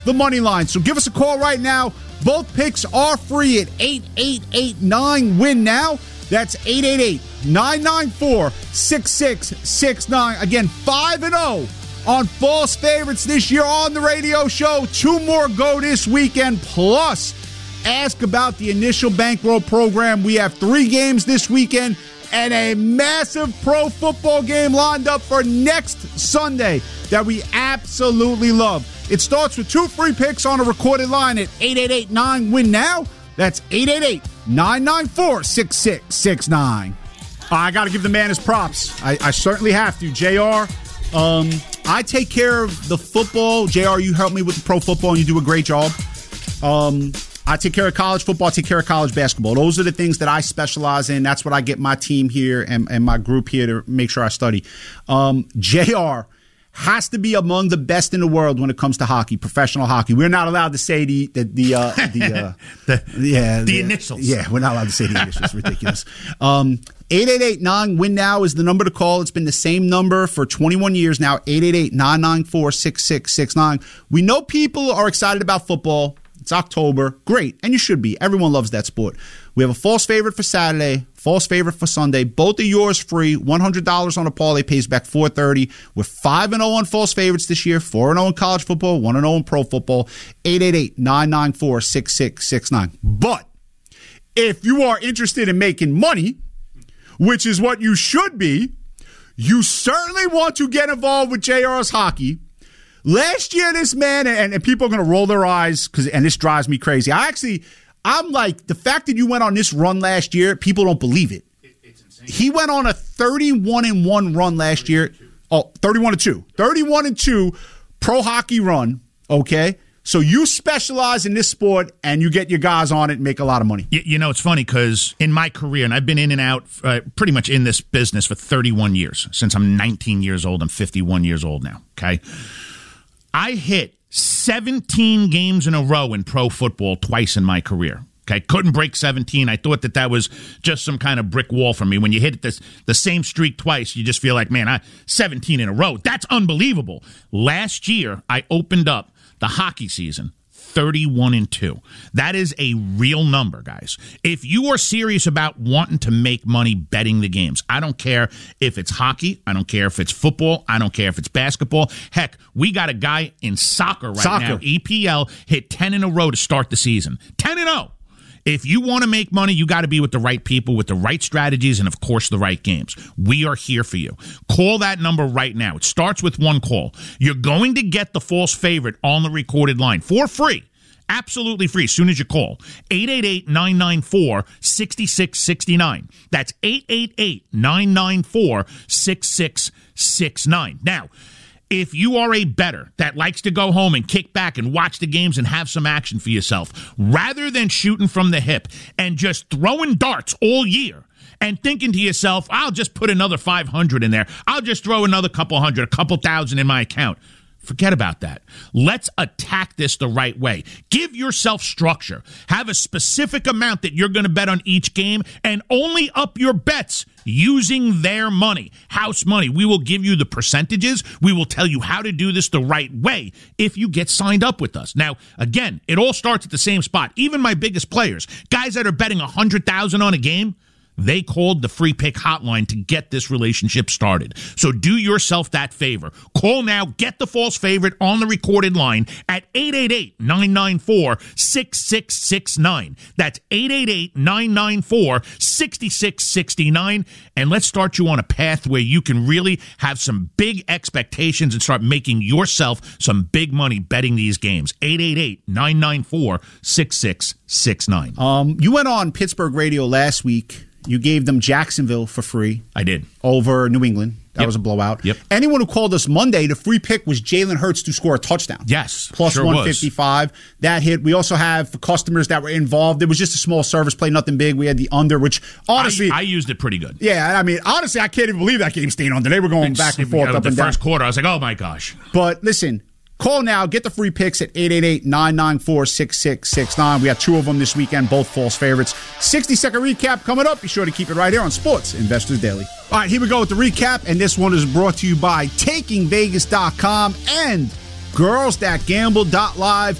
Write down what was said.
the money line. So give us a call right now. Both picks are free at 888-9-WIN now. That's 888-994-6669. Again, 5-0 on false favorites this year on the radio show. 2 more go this weekend. Plus, ask about the initial bankroll program. We have 3 games this weekend and a massive pro football game lined up for next Sunday that we absolutely love. It starts with 2 free picks on a recorded line at 888-9-WIN now. That's 888-994-6669. I got to give the man his props. I certainly have to. JR, I take care of the football. JR, you help me with the pro football, and you do a great job. I take care of college football. I take care of college basketball. Those are the things that I specialize in. That's what I get my team here and my group here to make sure I study. JR has to be among the best in the world when it comes to hockey, professional hockey. We're not allowed to say the initials. Yeah, we're not allowed to say the initials. Ridiculous. 888-9-WIN now is the number to call. It's been the same number for 21 years now. 888-994-6669. We know people are excited about football. It's October. Great. And you should be. Everyone loves that sport. We have a false favorite for Saturday, false favorite for Sunday. Both of yours free. $100 on a parlay pays back $430. We're 5-0 on false favorites this year, 4-0 in college football, 1-0 in pro football. 888-994-6669. But if you are interested in making money, which is what you should be, you certainly want to get involved with JR's hockey. Last year, this man, and people are going to roll their eyes, and this drives me crazy. I'm like, the fact that you went on this run last year, people don't believe it. It's insane. He went on a 31-1 run last year. Oh, 31-2. 31-2 pro hockey run, okay? So you specialize in this sport, and you get your guys on it and make a lot of money. You know, it's funny because in my career, and I've been in and out pretty much in this business for 31 years. Since I'm 19 years old, I'm 51 years old now, okay? I hit 17 games in a row in pro football twice in my career. Okay, couldn't break 17. I thought that was just some kind of brick wall for me. When you hit the same streak twice, you just feel like, man, 17 in a row. That's unbelievable. Last year, I opened up the hockey season 31-2. That is a real number, guys. If you are serious about wanting to make money betting the games, I don't care if it's hockey, I don't care if it's football, I don't care if it's basketball. Heck, we got a guy in soccer now, EPL, hit 10 in a row to start the season. 10-0. If you want to make money, you got to be with the right people, with the right strategies, and, of course, the right games. We are here for you. Call that number right now. It starts with 1 call. You're going to get the false favorite on the recorded line for free. Absolutely free as soon as you call. 888-994-6669. That's 888-994-6669. Now, if you are a bettor that likes to go home and kick back and watch the games and have some action for yourself, rather than shooting from the hip and just throwing darts all year and thinking to yourself, I'll just put another 500 in there, I'll just throw another couple hundred, a couple thousand in my account. Forget about that. Let's attack this the right way. Give yourself structure. Have a specific amount that you're going to bet on each game and only up your bets using their money, house money. We will give you the percentages. We will tell you how to do this the right way if you get signed up with us. Now, again, it all starts at the same spot. Even my biggest players, guys that are betting $100,000 on a game, they called the free pick hotline to get this relationship started. So do yourself that favor. Call now. Get the false favorite on the recorded line at 888-994-6669. That's 888-994-6669. And let's start you on a path where you can really have some big expectations and start making yourself some big money betting these games. 888-994-6669. You went on Pittsburgh radio last week. You gave them Jacksonville for free. I did. Over New England. That was a blowout. Yep. Anyone who called us Monday, the free pick was Jalen Hurts to score a touchdown. Yes. Plus sure 155. That hit. We also have for customers that were involved. It was just a small service play, nothing big. We had the under, which honestly. I used it pretty good. Yeah, I mean, honestly, I can't even believe that game stayed under. They were going back and forth up and down. The first quarter, I was like, oh my gosh. But listen. Call now. Get the free picks at 888-994-6669. We have 2 of them this weekend, both false favorites. 60-second recap coming up. Be sure to keep it right here on Sports Investors Daily. All right, here we go with the recap, and this one is brought to you by TakingVegas.com and girlsthatgamble.live.